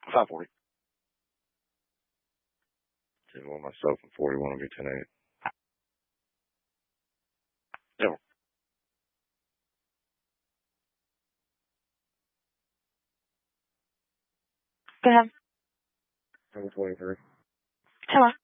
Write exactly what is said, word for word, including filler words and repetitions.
five forty. ten one myself and forty-one will be ten eight. Yeah. Go ahead. Number twenty-three. Hello.